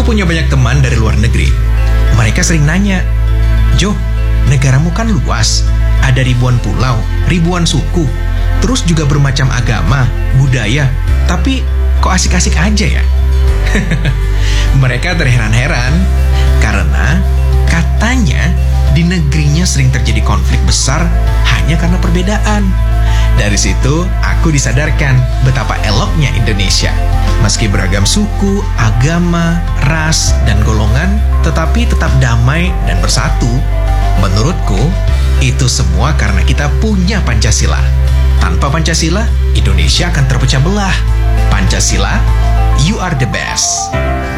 punya banyak teman dari luar negeri. Mereka sering nanya, "Jo, negaramu kan luas, ada ribuan pulau, ribuan suku, terus juga bermacam agama, budaya, tapi kok asik-asik aja ya?" Mereka terheran-heran karena katanya di negerinya sering terjadi konflik besar hanya karena perbedaan. Dari situ aku disadarkan betapa eloknya Indonesia. Meski beragam suku, agama, ras, dan golongan, tetapi tetap damai dan bersatu. Menurutku, itu semua karena kita punya Pancasila. Tanpa Pancasila, Indonesia akan terpecah belah. Pancasila, you are the best.